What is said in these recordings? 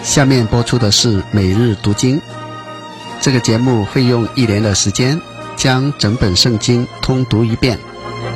下面播出的是每日读经。这个节目会用1年的时间将整本圣经通读一遍。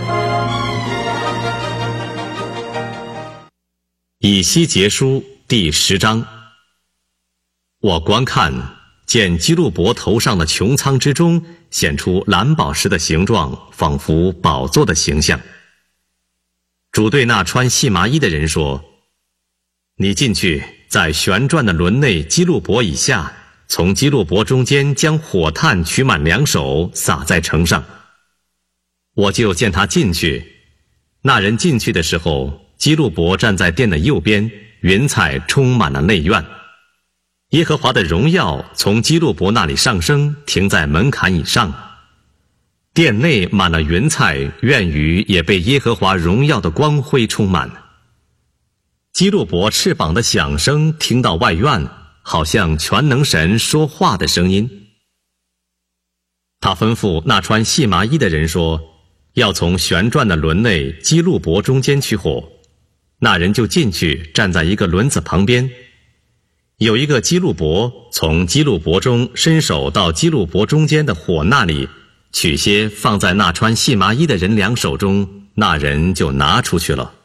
以西结书第10章。我观看，见基路伯头上的穹苍之中显出蓝宝石的形状，仿佛宝座的形象。主对那穿细麻衣的人说：你进去，在旋转的轮内基路伯以下，从基路伯中间将火炭取满2手，撒在城上。我就见他进去。那人进去的时候，基路伯站在殿的右边，云彩充满了内院。耶和华的荣耀从基路伯那里上升，停在门槛以上。殿内满了云彩，院宇也被耶和华荣耀的光辉充满。基路伯翅膀的响声听到外院，好像全能神说话的声音。他吩咐那穿细麻衣的人说，要从旋转的轮内基路伯中间取火。那人就进去，站在一个轮子旁边。有一个基路伯从基路伯中伸手到基路伯中间的火那里，取些放在那穿细麻衣的人2手中，那人就拿出去了。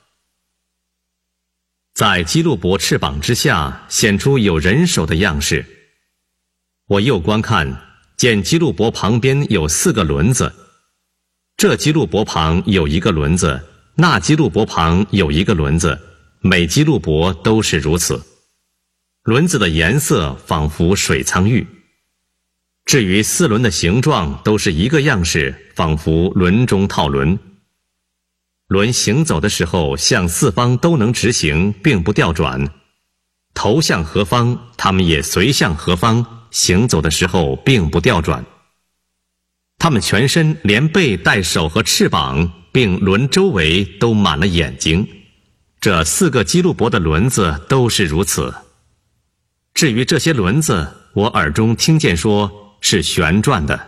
在基路伯翅膀之下显出有人手的样式。我又观看，见基路伯旁边有4个轮子，这基路伯旁有1个轮子，那基路伯旁有1个轮子，每基路伯都是如此。轮子的颜色仿佛水苍玉。至于4轮的形状都是一个样式，仿佛轮中套轮。轮行走的时候向4方都能直行，并不调转。头向何方，他们也随向何方，行走的时候并不调转。他们全身连背带手和翅膀，并轮周围都满了眼睛。这4个基路伯的轮子都是如此。至于这些轮子，我耳中听见说是旋转的。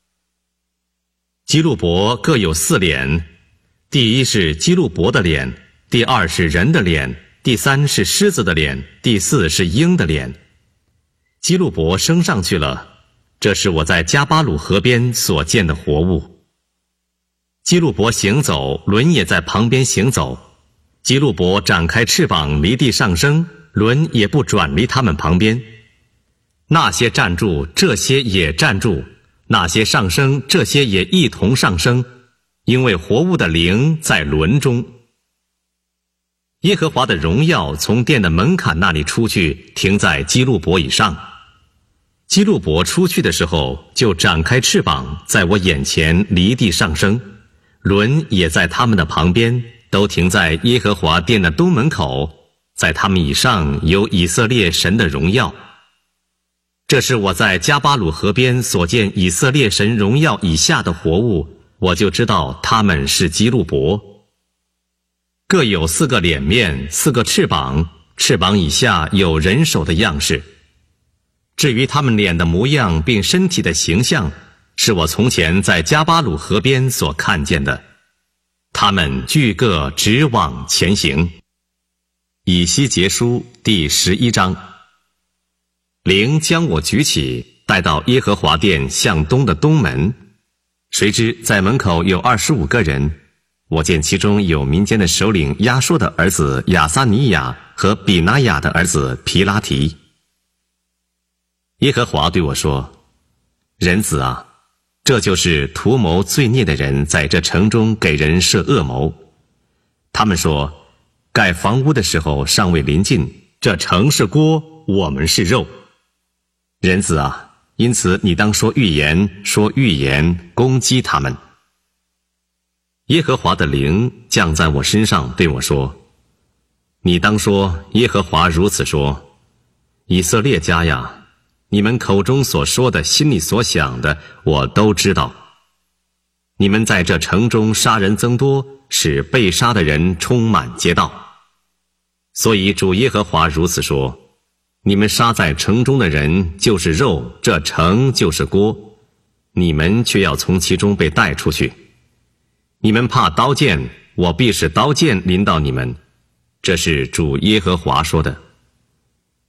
基路伯各有4脸，第1是基路伯的脸，第2是人的脸，第3是狮子的脸，第4是鹰的脸。基路伯升上去了，这是我在加巴鲁河边所见的活物。基路伯行走，轮也在旁边行走。基路伯展开翅膀离地上升，轮也不转离他们旁边。那些站住，这些也站住；那些上升，这些也一同上升，因为活物的灵在轮中。耶和华的荣耀从殿的门槛那里出去，停在基路伯以上。基路伯出去的时候，就展开翅膀，在我眼前离地上升，轮也在他们的旁边，都停在耶和华殿的东门口，在他们以上有以色列神的荣耀。这是我在加巴鲁河边所见以色列神荣耀以下的活物，我就知道他们是基路伯。各有4个脸面，4个翅膀，翅膀以下有人手的样式。至于他们脸的模样并身体的形象，是我从前在加巴鲁河边所看见的。他们俱各直往前行。以西结书第11章。灵将我举起，带到耶和华殿向东的东门。谁知在门口有25个人，我见其中有民间的首领亚说的儿子亚撒尼亚和比拿雅的儿子皮拉提。耶和华对我说：人子啊，这就是图谋罪孽的人在这城中给人设恶谋。他们说，盖房屋的时候尚未临近，这城是锅，我们是肉。人子啊，因此你当说预言，说预言，攻击他们。耶和华的灵降在我身上，对我说：你当说，耶和华如此说，以色列家呀，你们口中所说的，心里所想的，我都知道。你们在这城中杀人增多，使被杀的人充满街道。所以主耶和华如此说，你们杀在城中的人就是肉，这城就是锅，你们却要从其中被带出去。你们怕刀剑，我必使刀剑临到你们，这是主耶和华说的。